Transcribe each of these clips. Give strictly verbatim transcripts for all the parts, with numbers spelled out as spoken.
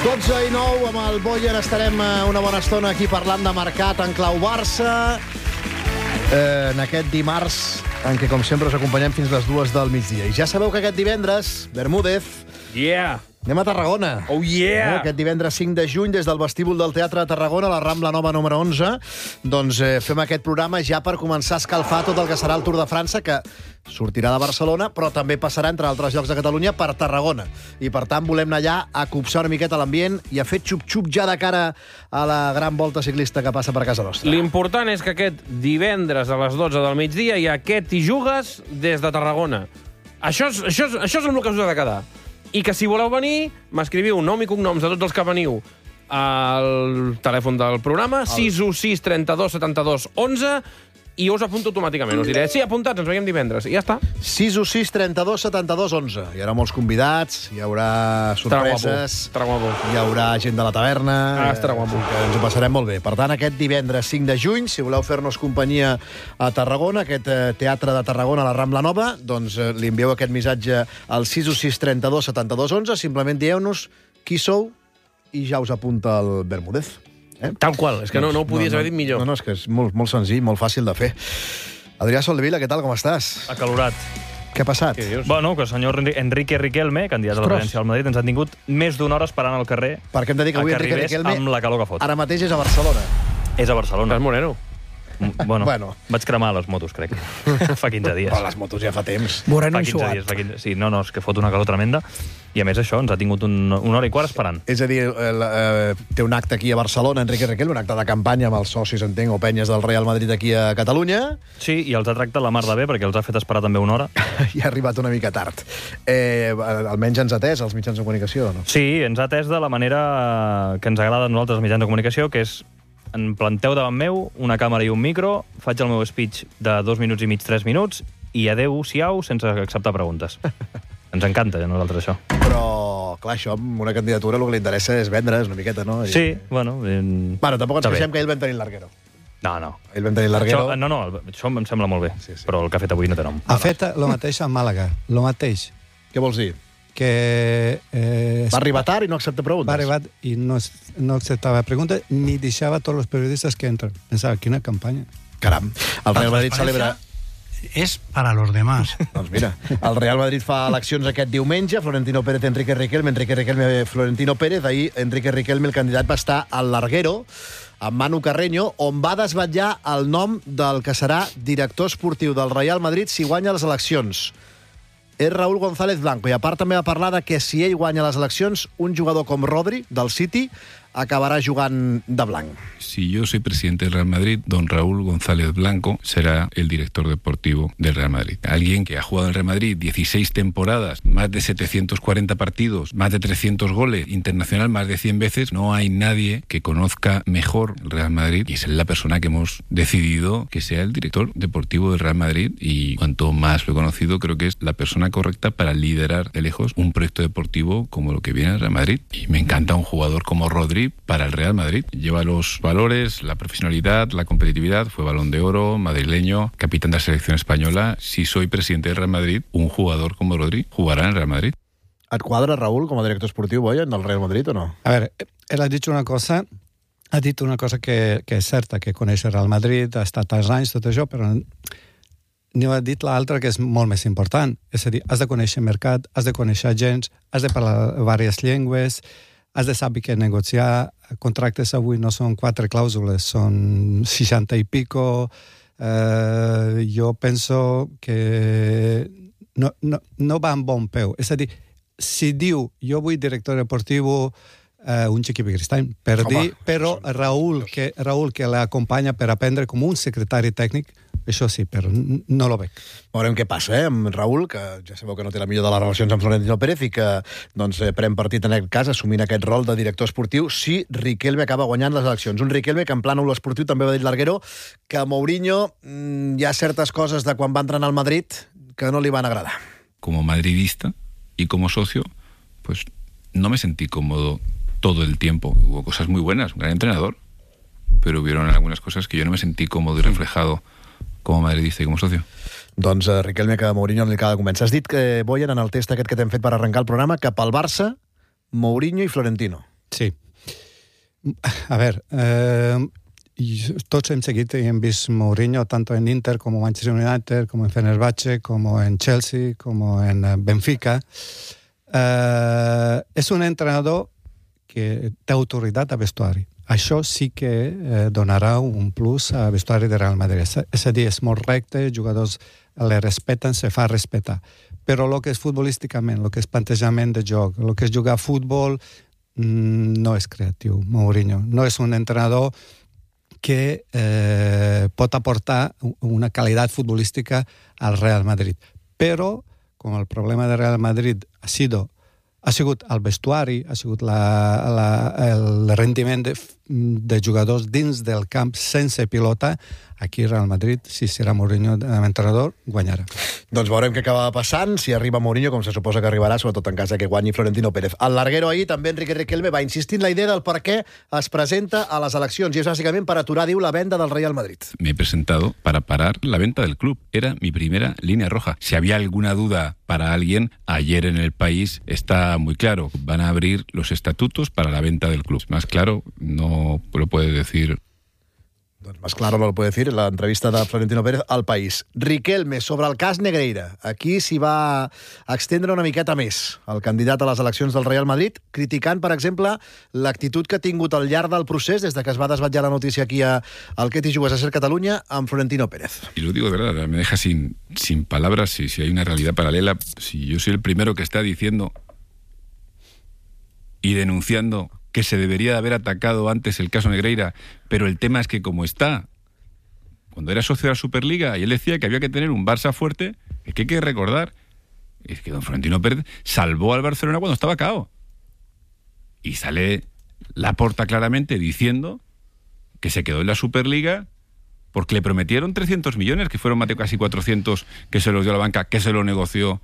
dotze i nou, amb el Boyer estarem una bona estona aquí parlant de mercat en clau Barça. Eh, en aquest dimarts, en què, com sempre, us acompanyem fins les dues del migdia. I ja sabeu que aquest divendres, Bermúdez, Yeah! anem a Tarragona. Oh, yeah! Eh, aquest divendres cinc de juny, des del vestíbul del Teatre de Tarragona, a la Rambla Nova número onze, doncs eh, fem aquest programa ja per començar a escalfar tot el que serà el Tour de França, que sortirà de Barcelona, però també passarà, entre altres llocs de Catalunya, per Tarragona. I, per tant, volem anar allà a copsar una miqueta l'ambient i a fer xup-xup ja de cara a la gran volta ciclista que passa per casa nostra. L'important és que aquest divendres a les dotze del migdia hi ha aquest i jugues des de Tarragona. Això és, això és, això és amb el que us ha de quedar. I que si voleu venir, m'escriviu nom i cognoms de tots els que veniu al telèfon del programa, sis u sis, trenta-dos, setanta-dos, onze, i us apunto automàticament. Us diré, sí, apuntats, ens veiem divendres. I ja està. sis u sis, trenta-dos, setanta-dos, onze. Hi haurà molts convidats, hi haurà sorpreses, Estarà guapo. hi haurà gent de la taverna. Ah, estarà guapo. Que ens ho passarem molt bé. Per tant, aquest divendres cinc de juny, si voleu fer-nos companyia a Tarragona, aquest eh, teatre de Tarragona a la Rambla Nova, doncs eh, li envieu aquest missatge al sis u sis, trenta-dos, setanta-dos, onze. Simplement dieu-nos qui sou i ja us apunta el Bermúdez. Eh? Tal qual, és que no, no ho podies no, haver dit millor. No, no, és que és molt, molt senzill, molt fàcil de fer. Adrià Soldevila, què tal, com estàs? Acalorat. Què ha passat? Què dius? Bueno, que el senyor Enri- Enrique Riquelme, candidat a la Ostres. presidència del Madrid, ens ha tingut més d'una hora esperant al carrer Perquè hem de dir que a avui que Enrique arribés Riquelme amb la calor que fot. ara mateix és a Barcelona. És a Barcelona. Estàs moreno. Mm, Bueno, Bueno. vaig cremar les motos, crec. Fa quinze dies. Però les motos ja fa temps. Moreno Fa i quinze suat. dies. Fa quinze... Sí, no, no, és que fot una calor tremenda. I a més això, ens ha tingut un, una hora i quart esperant. És a dir, eh, eh, té un acte aquí a Barcelona, Enrique Riquelme, un acte de campanya amb els socis, entenc, o penyes del Real Madrid aquí a Catalunya, Sí, i els ha tractat la mar de bé perquè els ha fet esperar també una hora. i ha arribat una mica tard. Eh, almenys ens ha atès els mitjans de comunicació, no? Sí, ens ha atès de la manera que ens agrada a nosaltres els mitjans de comunicació, que és em planteu davant meu una càmera i un micro, faig el meu speech de dos minuts i mig, tres minuts, i adeu-siau sense acceptar preguntes. Ens encanta a nosaltres això. Però, clar, això amb una candidatura el que li interessa és vendre's una miqueta, no? I... Sí, bueno... Eh... Bueno, tampoc ens Està bé. queixem que ell vam tenir larguero. No, no. Ell vam tenir larguero. Això, no, no, això em sembla molt bé, Sí, sí. però el que ha fet avui no té nom. Ha fet el mateix a Màlaga, el mateix, Què vols dir? que eh, Va arribar tard i no accepta preguntes. va arribar i no, no acceptava preguntes ni deixava a tots els periodistes que entren. Pensava, quina campanya. Caram, el Real Madrid celebra... Es para los demás. Doncs mira, el Real Madrid fa eleccions aquest diumenge, Florentino Pérez, Enrique Riquelme, Enrique Riquelme, Florentino Pérez. Ahir Enrique Riquelme, el candidat, va estar al Larguero, amb Manu Carreño, on va desvetllar el nom del que serà director esportiu del Real Madrid si guanya les eleccions. És Raúl González Blanco, i a part també va parlar de que si ell guanya les eleccions, un jugador com Rodri, del City, acabará jugant de blanc. Si yo soy presidente del Real Madrid, don Raúl González Blanco será el director deportivo del Real Madrid. Alguien que ha jugado en el Real Madrid dieciséis temporadas, más de setecientos cuarenta partidos, más de trescientos goles, internacional más de cien veces. No hay nadie que conozca mejor el Real Madrid y es la persona que hemos decidido que sea el director deportivo del Real Madrid, y cuanto más lo he conocido, creo que es la persona correcta para liderar de lejos un proyecto deportivo como lo que viene el Real Madrid. Y me encanta un jugador como Rodri para el Real Madrid. Lleva los valores, la profesionalidad, la competitividad, fue Balón de Oro, madrileño, capitán de la selección española. Si soy presidente del Real Madrid, un jugador como Rodri jugará en el Real Madrid. Et quadra, Raúl, com a director esportiu, Boyan, del Real Madrid o no? A veure, ell ha dit una cosa, ha dit una cosa que, que és certa, que coneix el Real Madrid, ha estat tants anys, tot això, però n'hi ha dit l'altra que és molt més important. És a dir, has de conèixer el mercat, has de conèixer agents, has de parlar diverses llengües, has de saber què negociar. Contractes avui no són quatre clàusules, són seixanta i pico. Eh, jo penso que no, no, no va amb bon peu. És a dir, si diu jo vull director deportiu eh, un Chiqui Begiristain, per Home, dir, però això- Raúl, que, Raúl que l'acompanya per aprendre com un secretari tècnic, això sí, però n- no lo veig. Veurem què passa, eh, amb Raúl, que ja sabeu que no té la millor de les relacions amb Florentino Pérez i que doncs, eh, pren partit en aquest cas assumint aquest rol de director esportiu si Riquelme acaba guanyant les eleccions. Un Riquelme que en plànol esportiu també va dir Larguero que a Mourinho mmm, hi ha certes coses de quan va entrenar al Madrid que no li van agradar. Como madridista y como socio, pues no me sentí cómodo todo el tiempo. Hubo cosas muy buenas, un gran entrenador, pero hubieron algunas cosas que yo no me sentí cómodo y reflejado como madridista y como socio. Doncs eh, Riquelme, que a Mourinho no li acaba de convèncer. Has dit que, Boyan, en el test aquest que t'hem fet per arrencar el programa, que pel Barça, Mourinho i Florentino. Sí. A veure, eh, tots hem seguit i hem vist Mourinho tanto en Inter como Manchester United, como en Fenerbahce, como en Chelsea, como en Benfica. Eh, és un entrenador que té autoritat a vestuari. Això sí que eh, donarà un plus a vestuari de Real Madrid. És a dir, és molt recte, els jugadors le respeten, se fa respetar. Però el que és futbolísticament, el que és plantejament de joc, el que és jugar a futbol, no és creatiu, Mourinho. No és un entrenador que eh, pot aportar una qualitat futbolística al Real Madrid. Però, com el problema del Real Madrid ha sido ha sigut el vestuari, ha sigut la, la, el rendiment de, de jugadors dins del camp sense pilota, aquí Real Madrid, si serà Mourinho d'entrenador, guanyarà. Doncs veurem què acaba passant, si arriba Mourinho, com se suposa que arribarà, sobretot en cas que guanyi Florentino Pérez. Al larguero ahir també Enrique Riquelme va insistir en la idea del per què es presenta a les eleccions, i és bàsicament per aturar, diu, la venda del Real Madrid. Me he presentado para parar la venta del club. Era mi primera línea roja. Si había alguna duda para alguien, ayer en El País está muy claro. Van a abrir los estatutos para la venta del club. Más claro, no lo puede decir. Doncs més clar no lo puede decir la entrevista de Florentino Pérez al País. Riquelme, sobre el cas Negreira. Aquí s'hi va extendre una miqueta més el candidat a les eleccions del Real Madrid, criticant, per exemple, l'actitud que ha tingut al llarg del procés, des de que es va desvetllar la notícia aquí a, al Que t'hi jugues a Ser Catalunya, amb Florentino Pérez. Y lo digo de verdad, me deja sin, sin palabras si, si hay una realidad paralela. Si yo soy el primero que está diciendo y denunciando que se debería de haber atacado antes el caso Negreira, pero el tema es que como está, cuando era socio de la Superliga, y él decía que había que tener un Barça fuerte, es que hay que recordar, es que don Florentino Pérez salvó al Barcelona cuando estaba cao. Y sale Laporta claramente diciendo que se quedó en la Superliga porque le prometieron trescientos millones, que fueron más de casi cuatrocientos, que se los dio la banca, que se lo negoció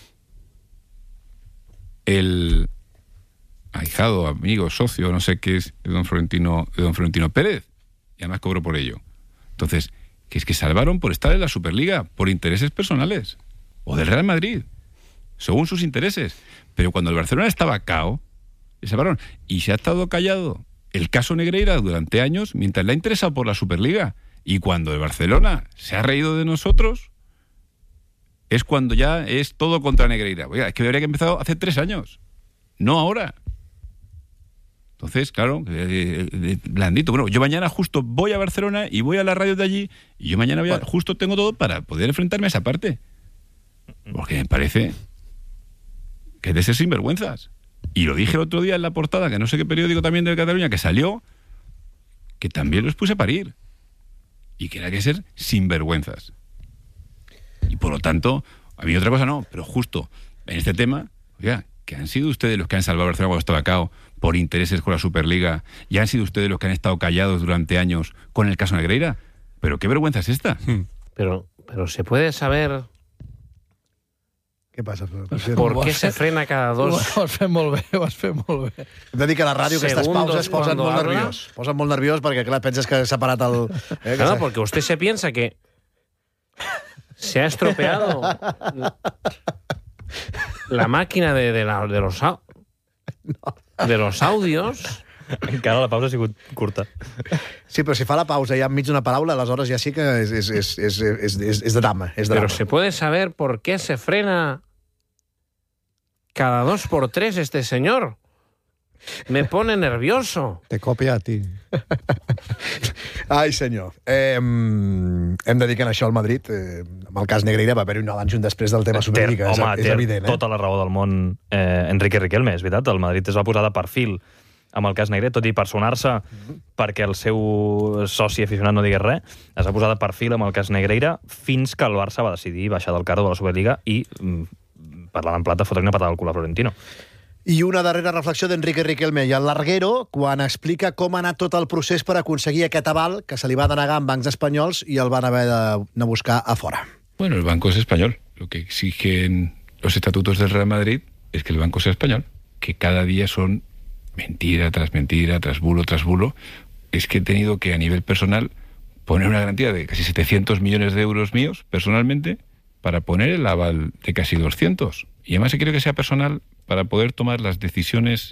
el ahijado, amigo, socio, no sé qué es, de don Florentino, de don Florentino Pérez, y además cobró por ello. Entonces, que es que salvaron por estar en la Superliga, por intereses personales, o del Real Madrid, según sus intereses. Pero cuando el Barcelona estaba cao, le salvaron. Y se ha estado callado el caso Negreira durante años, mientras le ha interesado por la Superliga. Y cuando el Barcelona se ha reído de nosotros, es cuando ya es todo contra Negreira. Oiga, es que debería haber empezado hace tres años, no ahora. Entonces, claro, eh, eh, blandito. Bueno, yo mañana justo voy a Barcelona y voy a la radio de allí y yo mañana voy a, justo tengo todo para poder enfrentarme a esa parte. Porque me parece que es de ser sinvergüenzas. Y lo dije el otro día en la portada, que no sé qué periódico también de Cataluña, que salió, que también los puse a parir. Y que era que ser sinvergüenzas. Y por lo tanto, a mí otra cosa no, pero justo en este tema, oiga, que han sido ustedes los que han salvado a Barcelona cuando estaba cao por intereses con la Superliga, y han sido ustedes los que han estado callados durante años con el caso Negreira. Pero qué vergüenza es esta. Pero, pero se puede saber Què passa? por qué se frena cada dos... Ho has fet molt bé, ho has fet molt bé. Hem de dir que a la ràdio aquestes Segundos pauses posen cuando molt habla. nerviós. Posen molt nerviós perquè, clar, penses que s'ha parat el... Eh, que Claro, s'ha- porque usted se piensa que se ha estropeado la máquina de, de, la, de, los, au- de los audios. Encara la pausa ha sigut curta. Sí, però si fa la pausa ja enmig d'una paraula, aleshores ja sí que és, és, és, és, és, és, és drama. És drama. Pero se puede saber por qué se frena cada dos por tres este señor. Me pone nervioso. Te copia a ti. Ai, senyor. Eh, hem de dir que en això al Madrid, eh, amb el cas Negreira, va haver-hi un abans i un després del tema Superliga. És, Home, és té evident, eh? tota la raó del món eh, Enrique Riquelme, és veritat. El Madrid es va posar de perfil amb el cas Negreira, tot i personar-se perquè el seu soci aficionat no digués res, es va posar de perfil amb el cas Negreira fins que el Barça va decidir baixar del carro de la Superliga i, mm, parlant en plata, fotre una patada al cul a Florentino. I una darrera reflexió d'Enrique Riquelme i el Larguero, quan explica com ha anat tot el procés per aconseguir aquest aval que se li va denegar en bancs espanyols i el van haver d'anar a buscar a fora. Bueno, el banco es español. Lo que exigen los estatutos del Real Madrid es que el banco sea español, que cada día son mentira tras mentira, tras bulo tras bulo. Es que he tenido que, a nivel personal, poner una garantía de casi setecientos millones de euros míos, personalmente, para poner el aval de casi doscientos. Y además he querido que sea personal para poder tomar las decisiones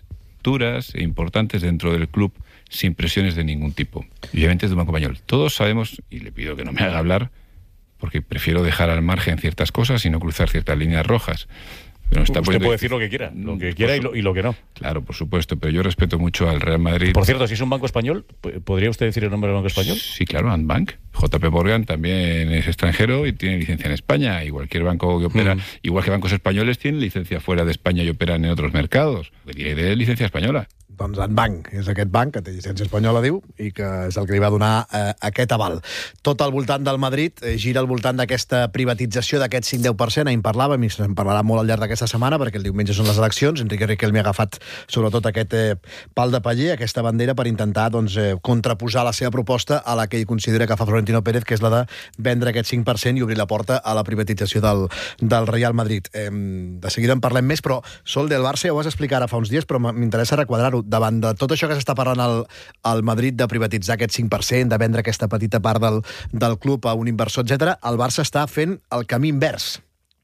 estructuras importantes dentro del club sin presiones de ningún tipo. Y obviamente es de un banco español. Todos sabemos, y le pido que no me haga hablar, porque prefiero dejar al margen ciertas cosas y no cruzar ciertas líneas rojas. Pero está Usted puede decir lo que quiera, lo que quiera y lo, y lo que no. Claro, por supuesto, pero yo respeto mucho al Real Madrid. Por cierto, si es un banco español, ¿podría usted decir el nombre del banco español? Sí, claro, Antbank. J P Morgan también es extranjero y tiene licencia en España. Y cualquier banco que opera, mm. igual que bancos españoles, tienen licencia fuera de España y operan en otros mercados. Lo que diré de licencia española. Doncs Antbank és aquest banc que té llicència espanyola, diu, i que és el que li va donar eh, aquest aval. Tot al voltant del Madrid eh, gira al voltant d'aquesta privatització d'aquest cinc a deu per cent. Ahir en parlàvem i se'n parlarà molt al llarg d'aquesta setmana perquè el diumenge són les eleccions. Enrique Riquelme ha agafat sobretot aquest eh, pal de paller, aquesta bandera, per intentar doncs, eh, contraposar la seva proposta a la que ell considera que fa Florentino Pérez, que és la de vendre aquest cinc per cent i obrir la porta a la privatització del, del Real Madrid. Eh, de seguida en parlem més, però Sol del Barça, ja ho vas explicar ara fa uns dies, però m'interessa requadrar-ho. Davant de tot això que s'està parlant al, al Madrid de privatitzar aquest cinc per cent, de vendre aquesta petita part del, del club a un inversor, etcètera, el Barça està fent el camí invers.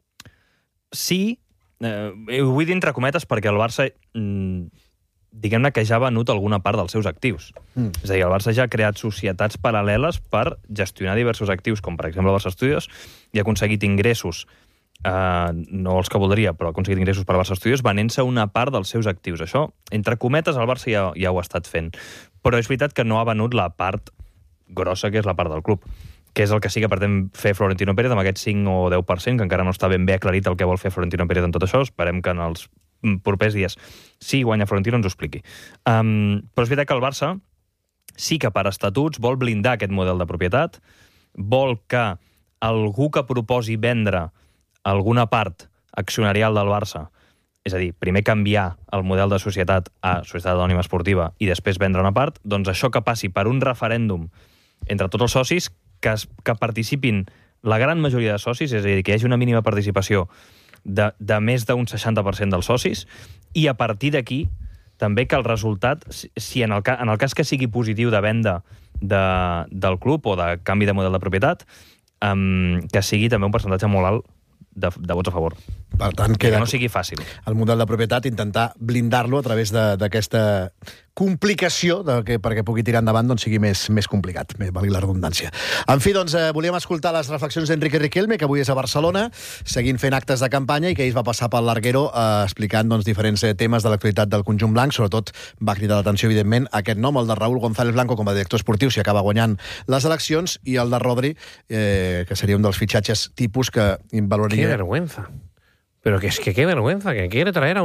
Sí, eh, ho vull dir entre cometes perquè el Barça, mm, diguem-ne que ja ha venut alguna part dels seus actius. Mm. És a dir, el Barça ja ha creat societats paral·leles per gestionar diversos actius, com per exemple el Barça Studios, i ha aconseguit ingressos Uh, no els que voldria, però ha aconseguit ingressos per Barça Studios venent-se una part dels seus actius. Això, entre cometes, el Barça ja, ja ho ha estat fent. Però és veritat que no ha venut la part grossa, que és la part del club, que és el que sí que pretén fer Florentino Pérez amb aquest cinc o deu per cent, que encara no està ben bé aclarit el que vol fer Florentino Pérez en tot això. Esperem que en els propers dies, si guanya Florentino, ens ho expliqui. Um, però és veritat que el Barça sí que per estatuts vol blindar aquest model de propietat, vol que algú que proposi vendre alguna part accionarial del Barça, és a dir, primer canviar el model de societat a societat anònima esportiva i després vendre una part, doncs això que passi per un referèndum entre tots els socis, que, es, que participin la gran majoria de socis, és a dir, que hi hagi una mínima participació de, de més d'un seixanta per cent dels socis, i a partir d'aquí també que el resultat, si en el, ca, en el cas que sigui positiu de venda de, del club o de canvi de model de propietat, um, que sigui també un percentatge molt alt De, de vots a favor. Per tant, que queda no sigui fàcil. El model de propietat, intentar blindar-lo a través d'aquesta complicació de que, perquè pugui tirar endavant doncs, sigui més, més complicat, més valgui la redundància. En fi, doncs, eh, volíem escoltar les reflexions d'Enrique Riquelme, que avui és a Barcelona, seguint fent actes de campanya i que ahir va passar pel Larguero eh, explicant doncs, diferents eh, temes de l'actualitat del conjunt blanc. Sobretot va cridar l'atenció, evidentment, aquest nom, el de Raúl González Blanco com a director esportiu, si acaba guanyant les eleccions, i el de Rodri, eh, que seria un dels fitxatges tipus que valoraria... Qué vergüenza. Pero que es que qué vergüenza, que quiere traer a un